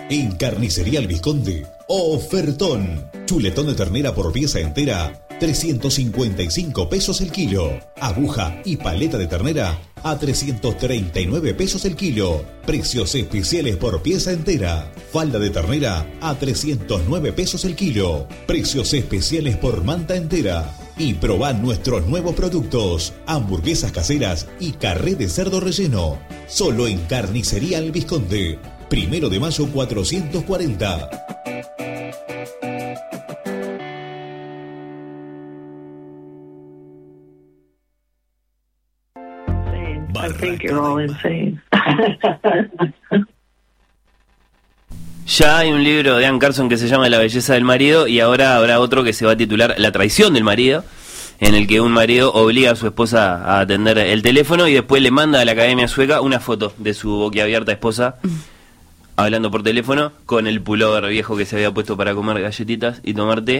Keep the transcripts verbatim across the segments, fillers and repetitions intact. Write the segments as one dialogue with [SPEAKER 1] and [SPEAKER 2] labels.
[SPEAKER 1] En Carnicería El Vizconde, ofertón. Chuletón de ternera por pieza entera, trescientos cincuenta y cinco pesos el kilo. Aguja y paleta de ternera a trescientos treinta y nueve pesos el kilo. Precios especiales por pieza entera. Falda de ternera a trescientos nueve pesos el kilo. Precios especiales por manta entera. Y probá nuestros nuevos productos: hamburguesas caseras y carré de cerdo relleno. Solo en Carnicería El Vizconde. Primero de mayo cuatrocientos cuarenta.
[SPEAKER 2] I think you're all insane.
[SPEAKER 3] Ya hay un libro de Anne Carson que se llama La belleza del marido, y ahora habrá otro que se va a titular La traición del marido, en el que un marido obliga a su esposa a atender el teléfono y después le manda a la Academia Sueca una foto de su boquiabierta esposa hablando por teléfono con el pullover viejo que se había puesto para comer galletitas y tomar té.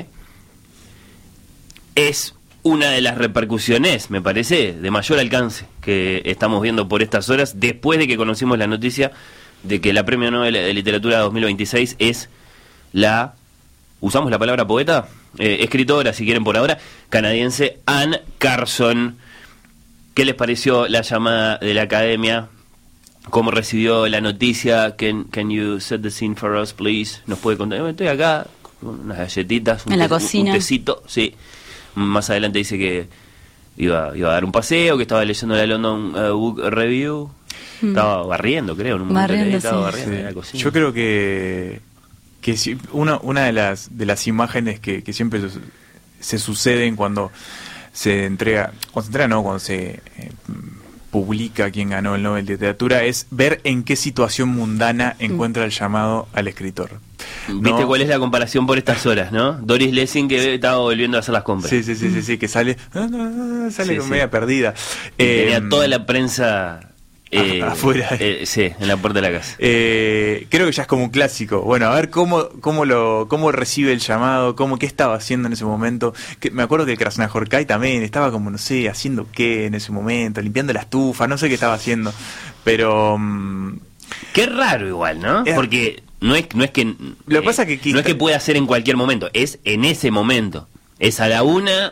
[SPEAKER 3] Es una de las repercusiones, me parece, de mayor alcance que estamos viendo por estas horas, después de que conocimos la noticia de que la Premio Nobel de Literatura dos mil veintiséis es la, ¿usamos la palabra poeta? Eh, escritora, si quieren por ahora, canadiense Anne Carson. ¿Qué les pareció la llamada de la Academia? ¿Cómo recibió la noticia? Can, can you set the scene for us, please? ¿Nos puede contar? Estoy acá con unas galletitas, un,
[SPEAKER 4] en la
[SPEAKER 3] te,
[SPEAKER 4] cocina.
[SPEAKER 3] un tecito, sí. Más adelante dice que iba, iba a dar un paseo, que estaba leyendo la London uh, Book Review. Mm. Estaba barriendo, creo, en un momento
[SPEAKER 4] barriendo,
[SPEAKER 3] estaba
[SPEAKER 4] sí.
[SPEAKER 3] barriendo
[SPEAKER 5] Sí.
[SPEAKER 3] en la cocina.
[SPEAKER 5] Yo creo que que si, una una de las de las imágenes que, que siempre se, se suceden cuando se entrega, cuando se entrega no, cuando se eh, publica quién ganó el Nobel de Literatura, es ver en qué situación mundana encuentra el llamado al escritor.
[SPEAKER 3] ¿Viste
[SPEAKER 5] ¿No?
[SPEAKER 3] cuál es la comparación por estas horas, no? Doris Lessing, que estaba volviendo a hacer las compras.
[SPEAKER 5] Sí, sí, sí, sí, sí, que sale sale
[SPEAKER 3] Sí,
[SPEAKER 5] con
[SPEAKER 3] sí.
[SPEAKER 5] media perdida.
[SPEAKER 3] Y
[SPEAKER 5] Eh,
[SPEAKER 3] tenía toda la prensa eh,
[SPEAKER 5] afuera.
[SPEAKER 3] Eh, sí, en la puerta de la casa.
[SPEAKER 5] Eh, creo que ya es como un clásico. Bueno, a ver cómo cómo lo cómo recibe el llamado, cómo qué estaba haciendo en ese momento. Que, me acuerdo que Krasnahorkai también estaba como, no sé, haciendo qué en ese momento, limpiando la estufa, no sé qué estaba haciendo. Pero... Um,
[SPEAKER 3] qué raro igual, ¿no?
[SPEAKER 5] Es,
[SPEAKER 3] Porque no es, no es que...
[SPEAKER 5] Lo
[SPEAKER 3] eh,
[SPEAKER 5] que pasa que quita,
[SPEAKER 3] no es que pueda ser en cualquier momento, es en ese momento. Es a la una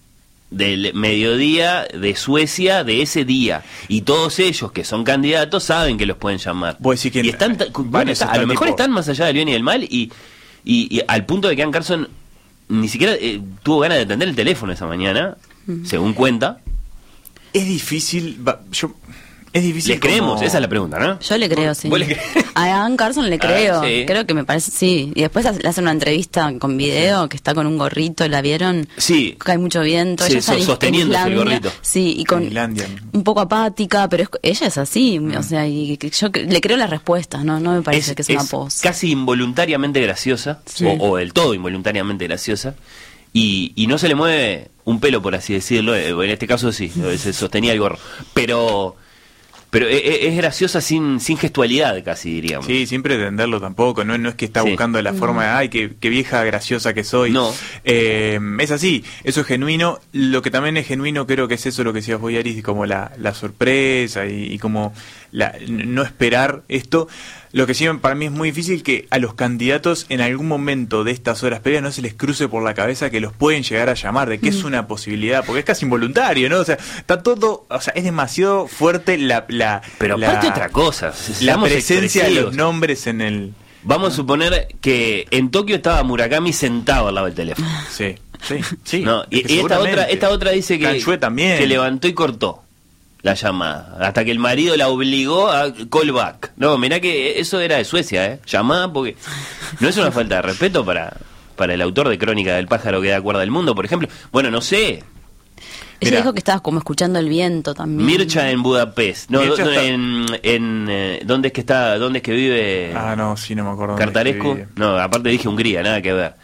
[SPEAKER 3] del mediodía de Suecia de ese día, y todos ellos que son candidatos saben que los pueden llamar.
[SPEAKER 5] Vos decís que
[SPEAKER 3] y están, bueno, está, a lo mejor
[SPEAKER 5] tipo...
[SPEAKER 3] están más allá del bien y del mal, y, y, y al punto de que Anne Carson ni siquiera eh, tuvo ganas de atender el teléfono esa mañana, mm. según cuenta.
[SPEAKER 5] Es difícil, va, yo... Es difícil.
[SPEAKER 3] ¿Le creemos?
[SPEAKER 5] Como...
[SPEAKER 3] Esa es la pregunta, ¿no?
[SPEAKER 4] Yo le creo, sí.
[SPEAKER 3] ¿Vos le crees?
[SPEAKER 4] A Anne Carson le creo.
[SPEAKER 3] Ah, sí.
[SPEAKER 4] Creo que me parece, sí. Y después le hacen una entrevista con video, que está con un gorrito, ¿la vieron?
[SPEAKER 3] Sí.
[SPEAKER 4] Que hay mucho viento.
[SPEAKER 3] Sí,
[SPEAKER 4] ella está
[SPEAKER 3] sosteniendo el gorrito.
[SPEAKER 4] Sí, y con un poco apática, pero es, ella es así. Mm. O sea, y yo le creo las respuestas, ¿no? No me parece
[SPEAKER 3] es,
[SPEAKER 4] que es una
[SPEAKER 3] es
[SPEAKER 4] pose.
[SPEAKER 3] Casi involuntariamente graciosa, sí. o, o del todo involuntariamente graciosa. Y, y no se le mueve un pelo, por así decirlo. En este caso sí, se sostenía el gorro. Pero... Pero es graciosa sin sin gestualidad, casi diríamos.
[SPEAKER 5] Sí, sin pretenderlo tampoco. No, no es que está sí. buscando la forma de, ay, qué, qué vieja graciosa que soy.
[SPEAKER 3] No.
[SPEAKER 5] Eh, es así, eso es genuino. Lo que también es genuino creo que es eso lo que decías vos, Yaris, como la, la sorpresa y, y como la, no esperar esto. Lo que sí para mí es muy difícil que a los candidatos en algún momento de estas horas previas no se les cruce por la cabeza que los pueden llegar a llamar, de que mm. es una posibilidad, porque es casi involuntario, ¿no? O sea, está todo, o sea, es demasiado fuerte la... la
[SPEAKER 3] Pero aparte
[SPEAKER 5] la,
[SPEAKER 3] otra cosa,
[SPEAKER 5] la presencia de los nombres en el...
[SPEAKER 3] Vamos a suponer que en Tokio estaba Murakami sentado al lado del teléfono.
[SPEAKER 5] Sí, sí, sí.
[SPEAKER 3] No, y, y esta otra esta otra dice que,
[SPEAKER 5] también.
[SPEAKER 3] que levantó y cortó la llamada, hasta que el marido la obligó a call back. No, mirá que eso era de Suecia, ¿eh? Llamada porque... ¿No es una falta de respeto para, para el autor de Crónica del pájaro que da cuerda al mundo, por ejemplo? Bueno, no sé...
[SPEAKER 4] Ella dijo que estabas como escuchando el viento también.
[SPEAKER 3] Mircha en Budapest. No,
[SPEAKER 5] Mircha
[SPEAKER 3] do,
[SPEAKER 5] está...
[SPEAKER 3] en, en eh, ¿dónde es que está? ¿Dónde es que vive?
[SPEAKER 5] Ah, no, sí, no me acuerdo.
[SPEAKER 3] ¿Cartarescu? No, aparte dije Hungría, nada que ver.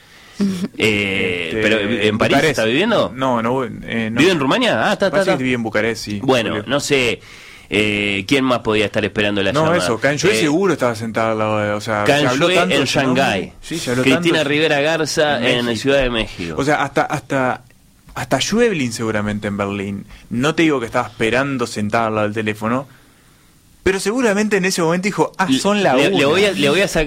[SPEAKER 3] eh, este, pero ¿en París Bucarest. Está viviendo?
[SPEAKER 5] No, no, eh, no.
[SPEAKER 3] ¿Vive en Rumania? Ah, está, está, está.
[SPEAKER 5] Vive en Bucarest, sí.
[SPEAKER 3] Bueno, Julio. No sé. Eh, ¿Quién más podía estar esperando la
[SPEAKER 5] no,
[SPEAKER 3] llamada?
[SPEAKER 5] No, eso, Canchué eh, seguro estaba sentado al lado de... O sea, se habló tanto
[SPEAKER 3] en Shanghái.
[SPEAKER 5] Sí, se habló
[SPEAKER 3] Cristina
[SPEAKER 5] tanto
[SPEAKER 3] Rivera Garza en, en Ciudad de México.
[SPEAKER 5] O sea, hasta... hasta Hasta Schweblin seguramente en Berlín. No te digo que estaba esperando sentado al lado del teléfono, pero seguramente en ese momento dijo, ah, son la
[SPEAKER 3] le,
[SPEAKER 5] una.
[SPEAKER 3] Le voy a, le voy a sacar